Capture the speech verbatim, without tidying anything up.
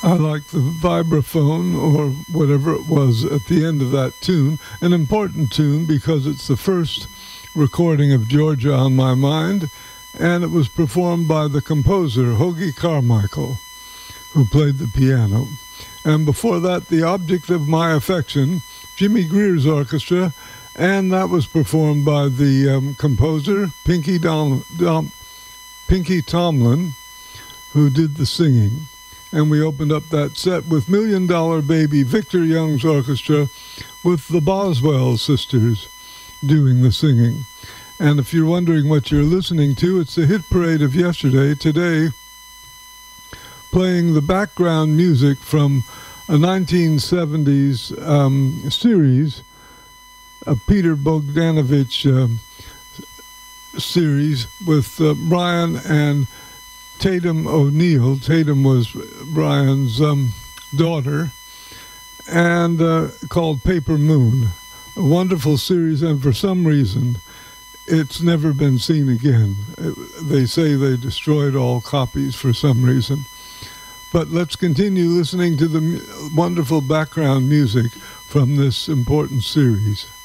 I like the vibraphone, or whatever it was at the end of that tune, an important tune because it's the first recording of Georgia on My Mind, and it was performed by the composer, Hoagy Carmichael, who played the piano. And before that, The Object of My Affection, Jimmy Greer's orchestra, and that was performed by the um, composer, Pinky, Dom, Dom, Pinky Tomlin, who did the singing. And we opened up that set with Million Dollar Baby, Victor Young's orchestra, with the Boswell sisters doing the singing. And if you're wondering what you're listening to, it's the hit parade of yesterday. Today, playing the background music from a nineteen seventies um, series, a Peter Bogdanovich uh, series with uh, Brian and Tatum O'Neill. Tatum was Brian's um, daughter, and uh, called Paper Moon. A wonderful series, and for some reason, it's never been seen again. It, they say they destroyed all copies for some reason. But let's continue listening to the wonderful background music from this important series.